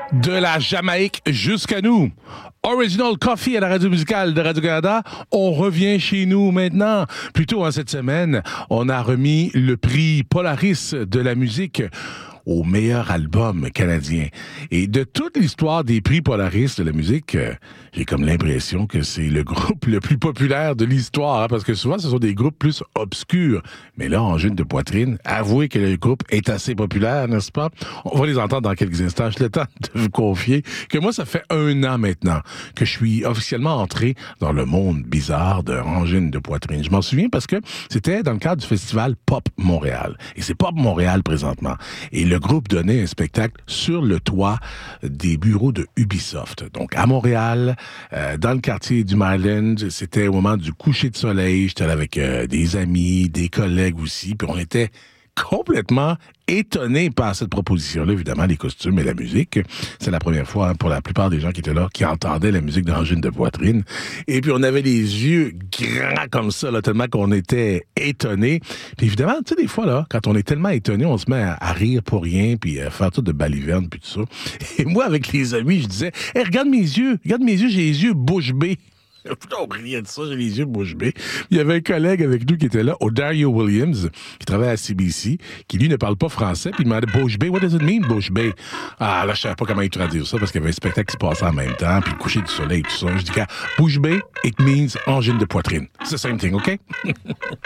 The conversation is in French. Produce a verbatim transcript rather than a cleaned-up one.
De la Jamaïque jusqu'à nous. Original Coffee à la radio musicale de Radio-Canada. On revient chez nous maintenant. Plus tôt, hein, cette semaine, on a remis le prix Polaris de la musique au meilleur album canadien. Et de toute l'histoire des prix Polaris de la musique, euh, j'ai comme l'impression que c'est le groupe le plus populaire de l'histoire, hein, parce que souvent, ce sont des groupes plus obscurs. Mais là, Angine de Poitrine, avouez que le groupe est assez populaire, n'est-ce pas? On va les entendre dans quelques instants. J'ai le temps de vous confier que moi, ça fait un an maintenant que je suis officiellement entré dans le monde bizarre de Angine de Poitrine. Je m'en souviens parce que c'était dans le cadre du festival Pop Montréal. Et c'est Pop Montréal présentement. Et le Le groupe donnait un spectacle sur le toit des bureaux de Ubisoft. Donc, à Montréal, euh, dans le quartier du Maryland, c'était au moment du coucher de soleil. J'étais là avec euh, des amis, des collègues aussi, puis on était complètement étonné par cette proposition-là, évidemment, les costumes et la musique. C'est la première fois, hein, pour la plupart des gens qui étaient là, qui entendaient la musique d'Angine de Poitrine. Et puis, on avait les yeux grands comme ça, là, tellement qu'on était étonnés. Puis évidemment, tu sais, des fois, là, quand on est tellement étonné, on se met à, à rire pour rien, puis à faire tout de balivernes, puis tout ça. Et moi, avec les amis, je disais, « Hey, regarde mes yeux, regarde mes yeux, j'ai les yeux bouche bée. » On riait de ça, j'ai les yeux bouche bée. Il y avait un collègue avec nous qui était là, Dario Williams, qui travaille à C B C, qui lui ne parle pas français, puis il m'a dit bouche bée, what does it mean, bouche bée? Ah, là, je savais pas comment il traduire ça, parce qu'il y avait un spectacle qui se passait en même temps, puis le coucher du soleil, tout ça. Je dis, bouche bée, it means angine de poitrine. It's the same thing, OK?